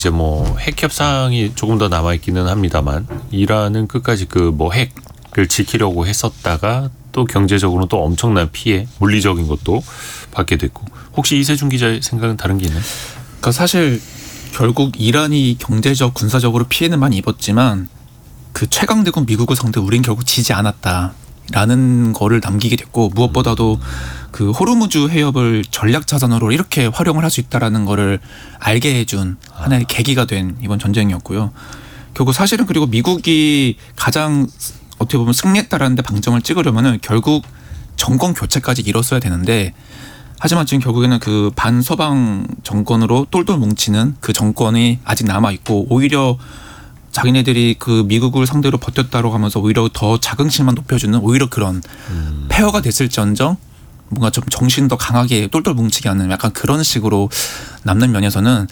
이제 뭐 핵 협상이 조금 더 남아 있기는 합니다만 이란은 끝까지 그 뭐 핵을 지키려고 했었다가 또 경제적으로 또 엄청난 피해, 물리적인 것도 받게 됐고. 혹시 이세준 기자의 생각은 다른 게 있나요? 그러니까 사실 결국 이란이 경제적, 군사적으로 피해는 많이 입었지만 그 최강대국 미국을 상대로 우린 결국 지지 않았다라는 거를 남기게 됐고, 무엇보다도 그 호르무즈 해협을 전략 자산으로 이렇게 활용을 할 수 있다라는 거를 알게 해준 하나의 계기가 된 이번 전쟁이었고요. 결국 사실은 그리고 미국이 가장 어떻게 보면 승리했다라는 데 방점을 찍으려면은 결국 정권 교체까지 이뤘어야 되는데, 하지만 지금 결국에는 그 반서방 정권으로 똘똘 뭉치는 그 정권이 아직 남아 있고, 오히려 자기네들이 그 미국을 상대로 버텼다고 하면서 오히려 더 자긍심만 높여주는 오히려 그런 폐허가 됐을지언정 뭔가 좀 정신 더 강하게 똘똘 뭉치게 하는 약간 그런 식으로 남는 면에서는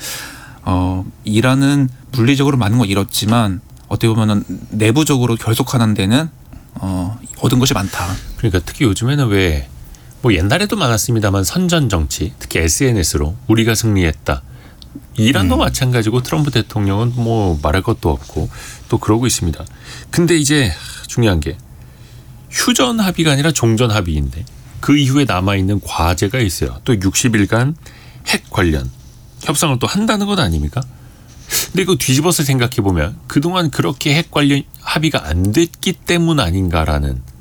이란은 물리적으로 많은 걸 잃었지만 어떻게 보면은 내부적으로 결속하는 데는 얻은 것이 많다. 그러니까 특히 요즘에는 왜 뭐 옛날에도 많았습니다만 선전 정치, 특히 SNS로 우리가 승리했다. 이란도 마찬가지고 트럼프 대통령은 뭐 말할 것도 없고 또 그러고 있습니다. 근데 이제 중요한 게 휴전 합의가 아니라 종전 합의인데 그 이후에 남아있는 과제가 있어요. 또 60일간 핵 관련 협상을 또 한다는 것 아닙니까? 근데 이거 뒤집어서 생각해보면 그동안 그렇게 핵 관련 합의가 안 됐기 때문 아닌가라는.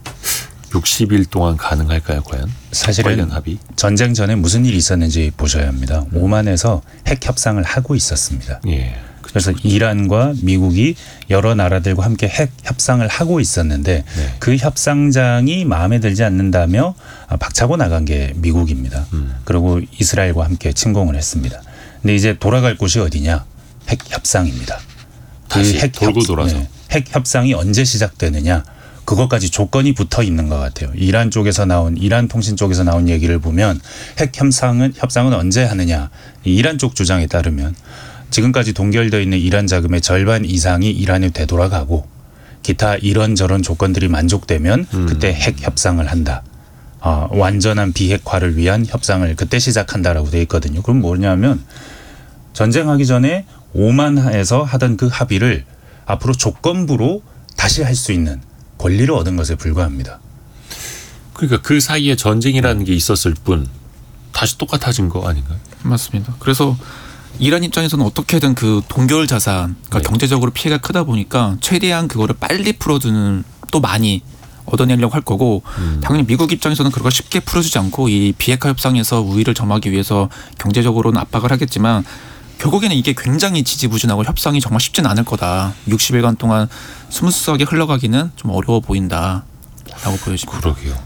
60일 동안 가능할까요, 과연? 사실은 합의? 전쟁 전에 무슨 일이 있었는지 보셔야 합니다. 오만에서 핵 협상을 하고 있었습니다. 예, 그래서 이란과 미국이 여러 나라들과 함께 핵 협상을 하고 있었는데 네. 그 협상장이 마음에 들지 않는다며 박차고 나간 게 미국입니다. 그리고 이스라엘과 함께 침공을 했습니다. 근데 이제 돌아갈 곳이 어디냐? 핵 협상입니다. 다시 그 돌고 돌아서. 네, 핵 협상이 언제 시작되느냐? 그것까지 조건이 붙어 있는 것 같아요. 이란 통신 쪽에서 나온 얘기를 보면 핵 협상은 언제 하느냐. 이란 쪽 주장에 따르면 지금까지 동결되어 있는 이란 자금의 절반 이상이 이란에 되돌아가고 기타 이런저런 조건들이 만족되면 그때 핵 협상을 한다. 완전한 비핵화를 위한 협상을 그때 시작한다라고 되어 있거든요. 그럼 뭐냐면 전쟁하기 전에 오만에서 하던 그 합의를 앞으로 조건부로 다시 할 수 있는 권리를 얻은 것에 불과합니다. 그러니까 그 사이에 전쟁이라는 게 있었을 뿐 다시 똑같아진 거 아닌가요? 맞습니다. 그래서 이란 입장에서는 어떻게든 그 동결 자산, 그러니까 네. 경제적으로 피해가 크다 보니까 최대한 그거를 빨리 풀어주는 또 많이 얻어내려고 할 거고, 당연히 미국 입장에서는 그걸 쉽게 풀어주지 않고 이 비핵화 협상에서 우위를 점하기 위해서 경제적으로는 압박을 하겠지만 결국에는 이게 굉장히 지지부진하고 협상이 정말 쉽진 않을 거다. 60일간 동안 스무스하게 흘러가기는 좀 어려워 보인다라고 보여집니다. 그러게요.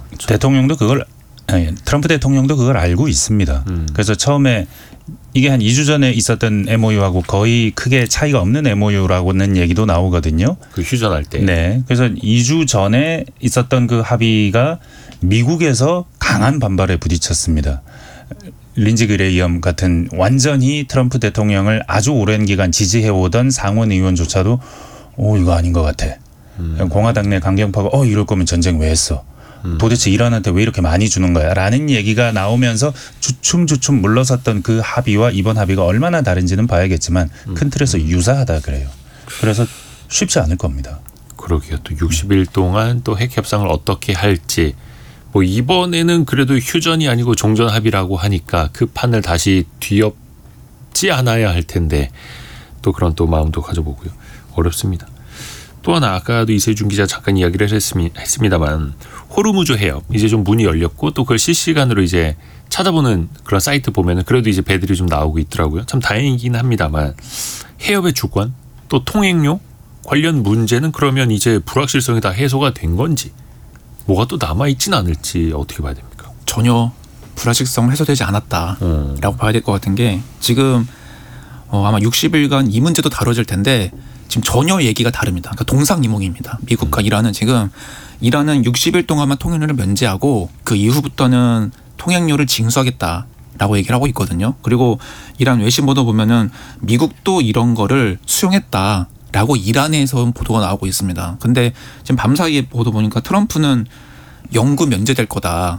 트럼프 대통령도 그걸 알고 있습니다. 그래서 처음에 이게 한 2주 전에 있었던 MOU하고 거의 크게 차이가 없는 MOU라고는 얘기도 나오거든요. 그 휴전할 때. 네. 그래서 2주 전에 있었던 그 합의가 미국에서 강한 반발에 부딪혔습니다. 린지 그레이엄 같은 완전히 트럼프 대통령을 아주 오랜 기간 지지해오던 상원 의원조차도 이거 아닌 것 같아. 공화당 내 강경파가 이럴 거면 전쟁 왜 했어. 도대체 이란한테 왜 이렇게 많이 주는 거야 라는 얘기가 나오면서 주춤주춤 물러섰던 그 합의와 이번 합의가 얼마나 다른지는 봐야겠지만 큰 틀에서 유사하다 그래요. 그래서 쉽지 않을 겁니다. 그러게요. 또 60일 동안 또 핵 협상을 어떻게 할지 뭐 이번에는 그래도 휴전이 아니고 종전 합의라고 하니까 그 판을 다시 뒤엎지 않아야 할 텐데 또 그런 또 마음도 가져보고요. 어렵습니다. 또 하나 아까도 이세준 기자 잠깐 이야기를 했습니다만 호르무즈 해협 이제 좀 문이 열렸고 또 그걸 실시간으로 이제 찾아보는 그런 사이트 보면은 그래도 이제 배들이 좀 나오고 있더라고요. 참 다행이긴 합니다만 해협의 주권 또 통행료 관련 문제는 그러면 이제 불확실성이 다 해소가 된 건지 뭐가 또 남아있진 않을지 어떻게 봐야 됩니까? 전혀 불확실성은 해소되지 않았다라고 봐야 될 것 같은 게 지금 아마 60일간 이 문제도 다뤄질 텐데 지금 전혀 얘기가 다릅니다. 그러니까 동상이몽입니다. 미국과 이란은 지금 이란은 60일 동안만 통행료를 면제하고 그 이후부터는 통행료를 징수하겠다라고 얘기를 하고 있거든요. 그리고 이란 외신 보도 보면은 미국도 이런 거를 수용했다. 라고 이란에서 보도가 나오고 있습니다. 근데 지금 밤사이에 보도 보니까 트럼프는 영구 면제될 거다.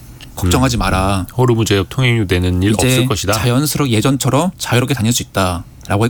걱정하지 마라. 호르무즈 해협 통행료 되는 일 없을 것이다. 자연스럽게 예전처럼 자유롭게 다닐 수 있다.